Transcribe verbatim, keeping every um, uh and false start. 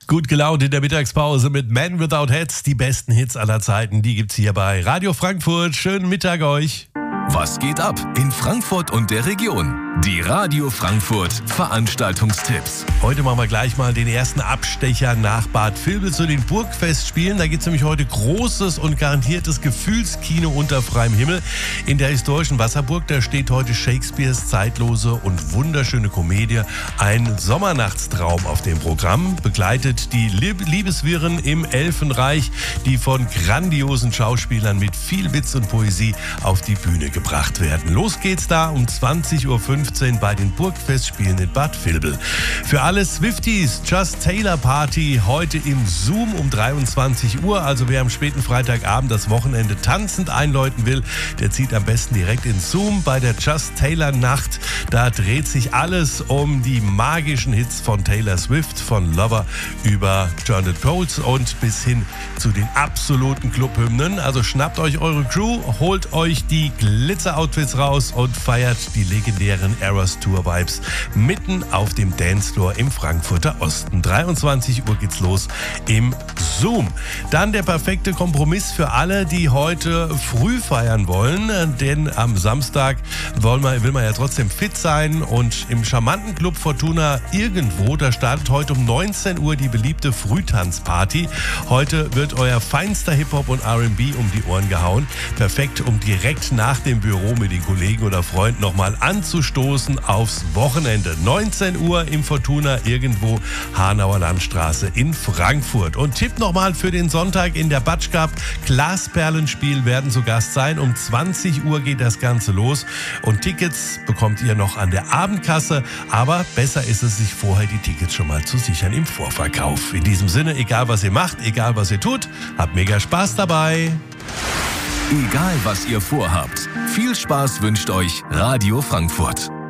Gut gelaunt in der Mittagspause mit Man Without Hats. Die besten Hits aller Zeiten, die gibt's hier bei Radio Frankfurt. Schönen Mittag euch. Was geht ab in Frankfurt und der Region? Die Radio Frankfurt Veranstaltungstipps. Heute machen wir gleich mal den ersten Abstecher nach Bad Vilbel zu den Burgfestspielen. Da gibt es nämlich heute großes und garantiertes Gefühlskino unter freiem Himmel. In der historischen Wasserburg, da steht heute Shakespeares zeitlose und wunderschöne Komödie Ein Sommernachtstraum auf dem Programm. Begleitet die Liebeswirren im Elfenreich, die von grandiosen Schauspielern mit viel Witz und Poesie auf die Bühne gebracht werden. Los geht's da um zwanzig Uhr fünfzehn bei den Burgfestspielen in Bad Vilbel. Für alle Swifties, Just Taylor Party heute im Zoom um dreiundzwanzig Uhr. Also wer am späten Freitagabend das Wochenende tanzend einläuten will, der zieht am besten direkt in Zoom bei der Just Taylor Nacht. Da dreht sich alles um die magischen Hits von Taylor Swift, von Lover über Journey Poles und bis hin zu den absoluten Clubhymnen. Also schnappt euch eure Crew, holt euch die Glitzer-Outfits raus und feiert die legendären Eras Tour Vibes mitten auf dem Dancefloor im Frankfurter Osten. dreiundzwanzig Uhr geht's los im Zoom. Dann der perfekte Kompromiss für alle, die heute früh feiern wollen, denn am Samstag wollen wir, will man ja trotzdem fit sein und im charmanten Club Fortuna irgendwo, da startet heute um neunzehn Uhr die beliebte Frühtanzparty. Heute wird euer feinster Hip-Hop und R and B um die Ohren gehauen. Perfekt, um direkt nach dem Büro mit den Kollegen oder Freunden nochmal anzustoßen aufs Wochenende. neunzehn Uhr im Fortuna irgendwo Hanauer Landstraße in Frankfurt. Und Tipp nochmal für den Sonntag in der Batsch Cup. Glasperlenspiel werden zu Gast sein. Um zwanzig Uhr geht das Ganze los. Und Tickets bekommt ihr noch an der Abendkasse. Aber besser ist es, sich vorher die Tickets schon mal zu sichern im Vorverkauf. In diesem Sinne, egal was ihr macht, egal was ihr tut, habt mega Spaß dabei. Egal was ihr vorhabt, viel Spaß wünscht euch Radio Frankfurt.